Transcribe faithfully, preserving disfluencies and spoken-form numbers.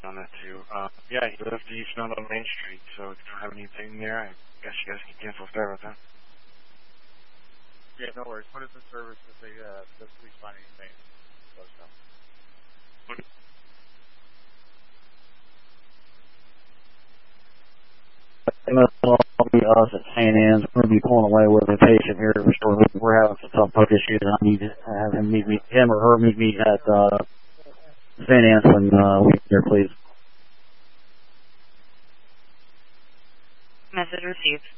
on that too. Uh, yeah, he lives eastbound on Main Street, so if you don't have anything there, I guess you guys can cancel service, huh? Yeah, no worries. What is the service if they, uh, does police find anything? Let us know. It'll be us at Saint Anne's. We're going to be pulling away with a patient here. We're, we're having some tough book issues, and I need to have him meet me, him or her meet me at uh, Saint Anne's when uh, we get there, please. Message received.